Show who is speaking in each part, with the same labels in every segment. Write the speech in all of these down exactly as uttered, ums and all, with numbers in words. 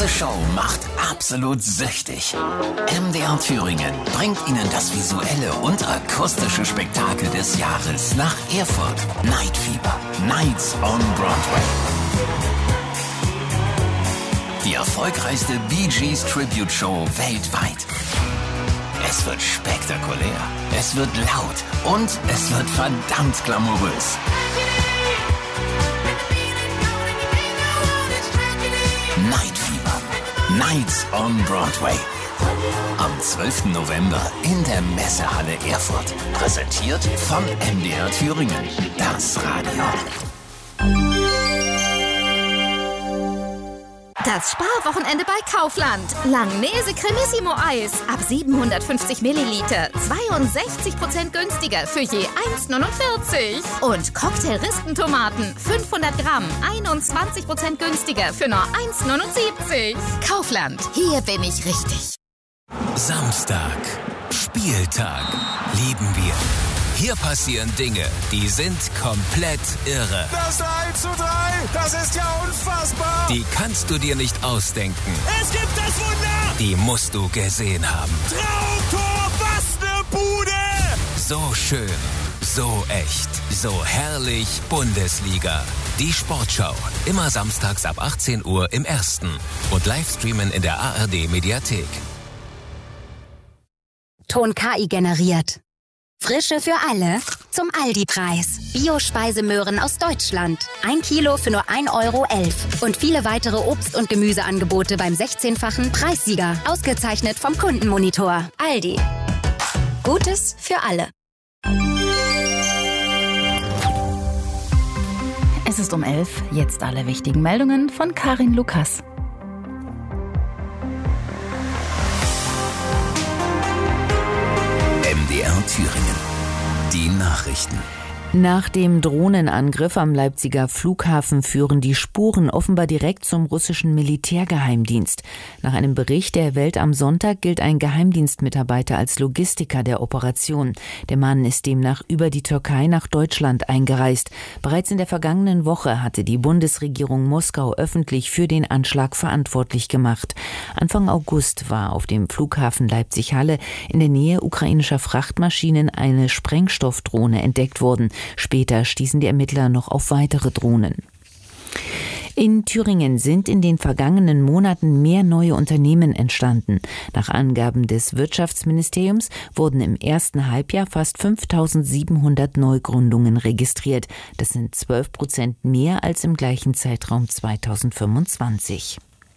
Speaker 1: Diese Show macht absolut süchtig. M D R Thüringen bringt Ihnen das visuelle und akustische Spektakel des Jahres nach Erfurt. Night Fever, Nights on Broadway. Die erfolgreichste Bee Gees Tribute Show weltweit. Es wird spektakulär, es wird laut und es wird verdammt glamourös. Night Fever, Nights on Broadway. Am zwölften November in der Messehalle Erfurt. Präsentiert von M D R Thüringen, das Radio.
Speaker 2: Das Sparwochenende bei Kaufland. Langnese Cremissimo Eis. Ab siebenhundertfünfzig Milliliter. zweiundsechzig Prozent günstiger für je eins neunundvierzig. Und Cocktail-Rispentomaten. fünfhundert Gramm. einundzwanzig Prozent günstiger für nur eins neunundsiebzig. Kaufland. Hier bin ich richtig.
Speaker 3: Samstag. Spieltag. Lieben wir. Hier passieren Dinge, die sind komplett irre.
Speaker 4: Das eins zu drei, das ist ja unfassbar.
Speaker 3: Die kannst du dir nicht ausdenken.
Speaker 4: Es gibt das Wunder.
Speaker 3: Die musst du gesehen haben.
Speaker 4: Traumtor, was ne Bude.
Speaker 3: So schön, so echt, so herrlich Bundesliga. Die Sportschau, immer samstags ab achtzehn Uhr im Ersten und Livestreamen in der A R D Mediathek.
Speaker 5: Ton K I generiert. Frische für alle zum Aldi-Preis. Bio-Speisemöhren aus Deutschland. Ein Kilo für nur ein Euro elf. Und viele weitere Obst- und Gemüseangebote beim sechzehnfachen Preissieger. Ausgezeichnet vom Kundenmonitor. Aldi. Gutes für alle.
Speaker 6: Es ist um elf. Jetzt alle wichtigen Meldungen von Karin Lukas.
Speaker 1: M D R Thüringen. Die Nachrichten.
Speaker 6: Nach dem Drohnenangriff am Leipziger Flughafen führen die Spuren offenbar direkt zum russischen Militärgeheimdienst. Nach einem Bericht der Welt am Sonntag gilt ein Geheimdienstmitarbeiter als Logistiker der Operation. Der Mann ist demnach über die Türkei nach Deutschland eingereist. Bereits in der vergangenen Woche hatte die Bundesregierung Moskau öffentlich für den Anschlag verantwortlich gemacht. Anfang August war auf dem Flughafen Leipzig-Halle in der Nähe ukrainischer Frachtmaschinen eine Sprengstoffdrohne entdeckt worden. Später stießen die Ermittler noch auf weitere Drohnen. In Thüringen sind in den vergangenen Monaten mehr neue Unternehmen entstanden. Nach Angaben des Wirtschaftsministeriums wurden im ersten Halbjahr fast fünftausendsiebenhundert Neugründungen registriert. Das sind zwölf Prozent mehr als im gleichen Zeitraum zweitausendfünfundzwanzig.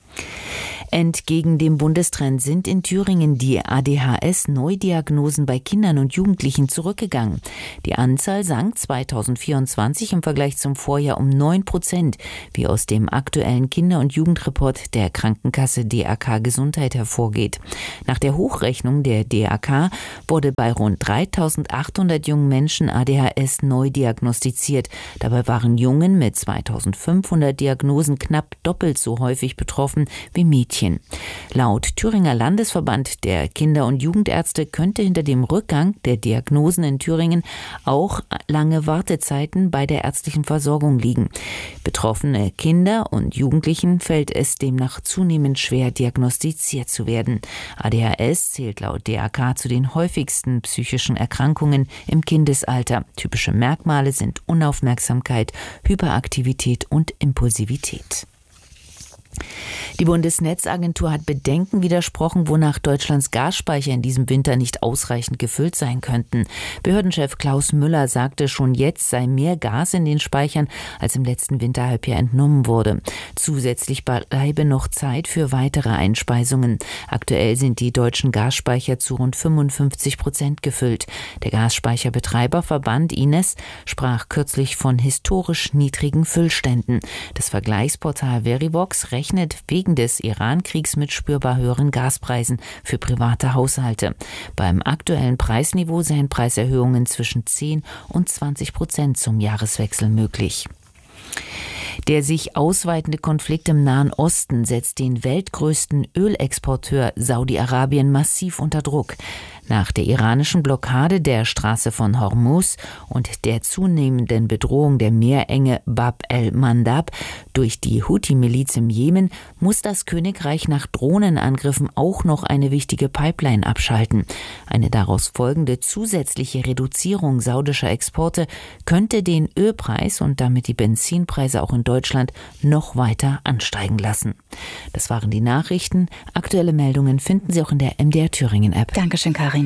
Speaker 6: Entgegen dem Bundestrend sind in Thüringen die A D H S-Neudiagnosen bei Kindern und Jugendlichen zurückgegangen. Die Anzahl sank zweitausendvierundzwanzig im Vergleich zum Vorjahr um neun Prozent, wie aus dem aktuellen Kinder- und Jugendreport der Krankenkasse D A K Gesundheit hervorgeht. Nach der Hochrechnung der D A K wurde bei rund dreitausendachthundert jungen Menschen A D H S neu diagnostiziert. Dabei waren Jungen mit zweitausendfünfhundert Diagnosen knapp doppelt so häufig betroffen wie Mädchen. Laut Thüringer Landesverband der Kinder- und Jugendärzte könnte hinter dem Rückgang der Diagnosen in Thüringen auch lange Wartezeiten bei der ärztlichen Versorgung liegen. Betroffene Kinder und Jugendlichen fällt es demnach zunehmend schwer, diagnostiziert zu werden. A D H S zählt laut D A K zu den häufigsten psychischen Erkrankungen im Kindesalter. Typische Merkmale sind Unaufmerksamkeit, Hyperaktivität und Impulsivität. Die Bundesnetzagentur hat Bedenken widersprochen, wonach Deutschlands Gasspeicher in diesem Winter nicht ausreichend gefüllt sein könnten. Behördenchef Klaus Müller sagte, schon jetzt sei mehr Gas in den Speichern, als im letzten Winterhalbjahr entnommen wurde. Zusätzlich bleibe noch Zeit für weitere Einspeisungen. Aktuell sind die deutschen Gasspeicher zu rund fünfundfünfzig Prozent gefüllt. Der Gasspeicherbetreiberverband I N E S sprach kürzlich von historisch niedrigen Füllständen. Das Vergleichsportal Verivox rechnet wegen des Iran-Kriegs mit spürbar höheren Gaspreisen für private Haushalte. Beim aktuellen Preisniveau seien Preiserhöhungen zwischen zehn und zwanzig Prozent zum Jahreswechsel möglich. Der sich ausweitende Konflikt im Nahen Osten setzt den weltgrößten Ölexporteur Saudi-Arabien massiv unter Druck. Nach der iranischen Blockade der Straße von Hormuz und der zunehmenden Bedrohung der Meerenge Bab el-Mandab durch die Houthi-Miliz im Jemen muss das Königreich nach Drohnenangriffen auch noch eine wichtige Pipeline abschalten. Eine daraus folgende zusätzliche Reduzierung saudischer Exporte könnte den Ölpreis und damit die Benzinpreise auch in Deutschland noch weiter ansteigen lassen. Das waren die Nachrichten. Aktuelle Meldungen finden Sie auch in der M D R Thüringen App.
Speaker 7: Dankeschön, Karin.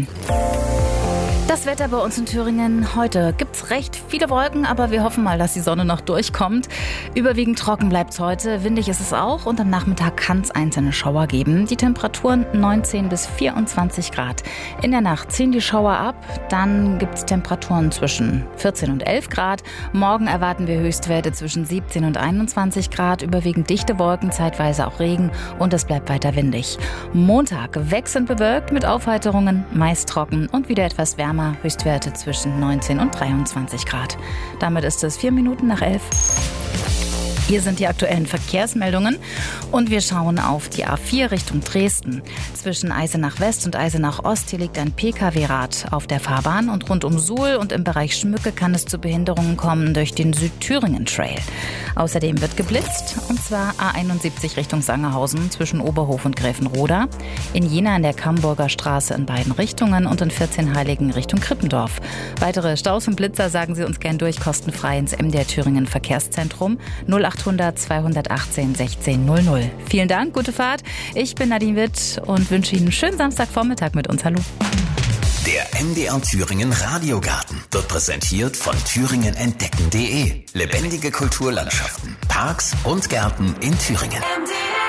Speaker 7: Das Wetter bei uns in Thüringen. Heute gibt's recht viele Wolken, aber wir hoffen mal, dass die Sonne noch durchkommt. Überwiegend trocken bleibt's heute, windig ist es auch und am Nachmittag kann es einzelne Schauer geben. Die Temperaturen neunzehn bis vierundzwanzig Grad. In der Nacht ziehen die Schauer ab, dann gibt's Temperaturen zwischen vierzehn und elf Grad. Morgen erwarten wir Höchstwerte zwischen siebzehn und einundzwanzig Grad, überwiegend dichte Wolken, zeitweise auch Regen und es bleibt weiter windig. Montag wechselnd bewölkt mit Aufheiterungen, meist trocken und wieder etwas wärmer. Höchstwerte zwischen neunzehn und dreiundzwanzig Grad. Damit ist es vier Minuten nach elf. Hier sind die aktuellen Verkehrsmeldungen und wir schauen auf die A vier Richtung Dresden. Zwischen Eisenach West und Eisenach Ost hier liegt ein Pkw-Rad auf der Fahrbahn und rund um Suhl und im Bereich Schmücke kann es zu Behinderungen kommen durch den Südthüringen-Trail. Außerdem wird geblitzt und zwar A einundsiebzig Richtung Sangerhausen zwischen Oberhof und Gräfenroda, in Jena in der Kamburger Straße in beiden Richtungen und in vierzehnheiligen Richtung Krippendorf. Weitere Staus und Blitzer sagen Sie uns gern durch, kostenfrei ins M D R Thüringen Verkehrszentrum null achthundert zweihundertachtzehn sechzehn null null. Vielen Dank, gute Fahrt. Ich bin Nadine Witt und wünsche Ihnen einen schönen Samstagvormittag mit uns. Hallo.
Speaker 1: Der M D R Thüringen Radiogarten wird präsentiert von thüringen entdecken punkt de. Lebendige Kulturlandschaften, Parks und Gärten in Thüringen.